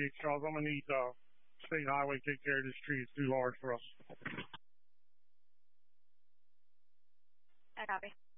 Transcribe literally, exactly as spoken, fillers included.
six, Charles. I'm gonna need uh, State Highway to take care of this tree. It's too large for us. I copy.